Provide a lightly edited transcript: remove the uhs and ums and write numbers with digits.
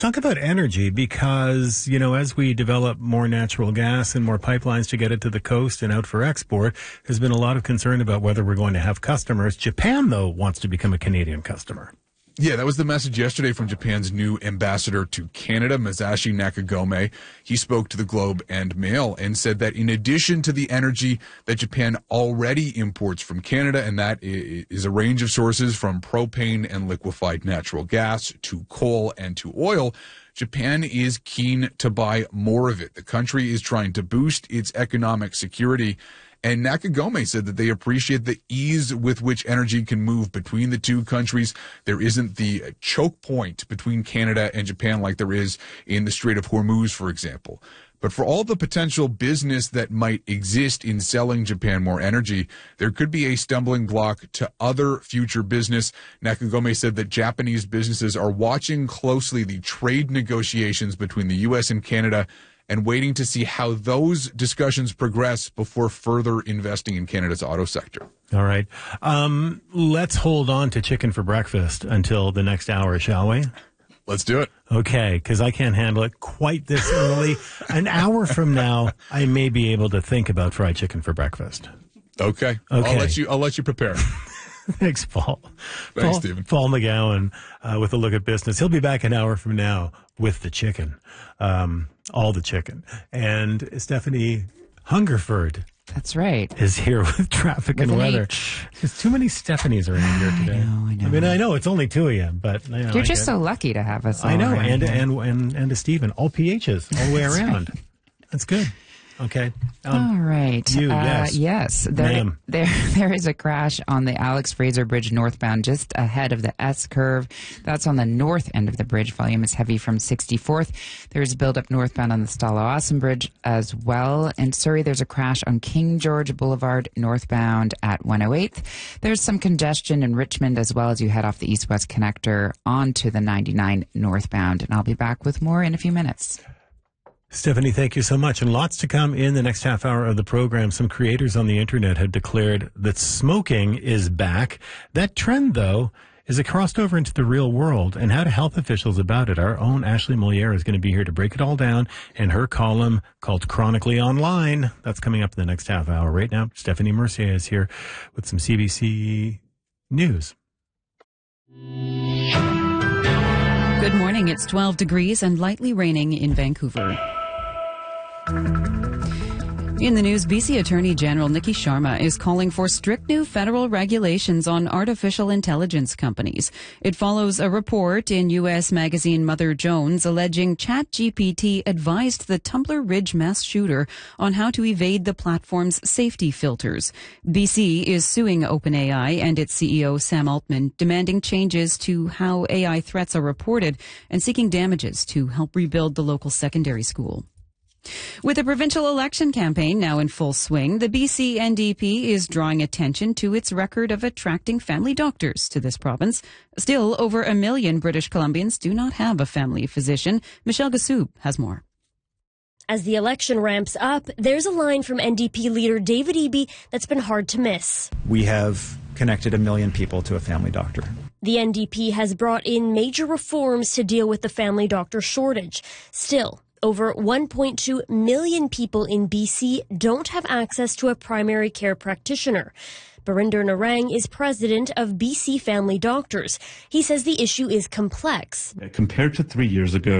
Talk about energy because, as we develop more natural gas and more pipelines to get it to the coast and out for export, there's been a lot of concern about whether we're going to have customers. Japan, though, wants to become a Canadian customer. Yeah, that was the message yesterday from Japan's new ambassador to Canada, Masashi Nakagome. He spoke to the Globe and Mail and said that in addition to the energy that Japan already imports from Canada, and that is a range of sources from propane and liquefied natural gas to coal and to oil, Japan is keen to buy more of it. The country is trying to boost its economic security. And Nakagome said that they appreciate the ease with which energy can move between the two countries. There isn't the choke point between Canada and Japan like there is in the Strait of Hormuz, for example. But for all the potential business that might exist in selling Japan more energy, there could be a stumbling block to other future business. Nakagome said that Japanese businesses are watching closely the trade negotiations between the U.S. and Canada and waiting to see how those discussions progress before further investing in Canada's auto sector. All right. Let's hold on to chicken for breakfast until the next hour, shall we? Let's do it. Okay, because I can't handle it quite this early. An hour from now, I may be able to think about fried chicken for breakfast. Okay. I'll let you prepare. Thanks, Paul. Thanks, Stephen. Paul McGowan with a look at business. He'll be back an hour from now with the chicken, all the chicken. And Stephanie Hungerford. That's right. Is here with traffic and weather. There's too many Stephanies around here today. I know. I know it's only 2 a.m., but you're just so lucky to have us all. I know, around and a Stephen, all PHs all the way around. Right. That's good. Okay. All right. Yes. There is a crash on the Alex Fraser Bridge northbound just ahead of the S curve. That's on the north end of the bridge. Volume is heavy from 64th. There's a buildup northbound on the Stalo-Awesome Bridge as well. In Surrey, there's a crash on King George Boulevard northbound at 108th. There's some congestion in Richmond as well as you head off the east-west connector onto the 99 northbound. And I'll be back with more in a few minutes. Stephanie, thank you so much. And lots to come in the next half hour of the program. Some creators on the internet have declared that smoking is back. That trend, though, is it crossed over into the real world, and how do health officials about it? Our own Ashley Moliere is going to be here to break it all down in her column called Chronically Online. That's coming up in the next half hour. Right now, Stephanie Mercier is here with some CBC News. Good morning. It's 12 degrees and lightly raining in Vancouver. In the news, BC Attorney General Nikki Sharma is calling for strict new federal regulations on artificial intelligence companies. It follows a report in U.S. magazine Mother Jones alleging ChatGPT advised the Tumbler Ridge mass shooter on how to evade the platform's safety filters. BC is suing OpenAI and its CEO Sam Altman, demanding changes to how AI threats are reported and seeking damages to help rebuild the local secondary school. With the provincial election campaign now in full swing, the BC NDP is drawing attention to its record of attracting family doctors to this province. Still, over 1 million British Columbians do not have a family physician. Michelle Gassoub has more. As the election ramps up, there's a line from NDP leader David Eby that's been hard to miss. We have connected 1 million people to a family doctor. The NDP has brought in major reforms to deal with the family doctor shortage. Still, over 1.2 million people in BC don't have access to a primary care practitioner. Barinder Narang is president of BC Family Doctors. He says the issue is complex. Compared to 3 years ago,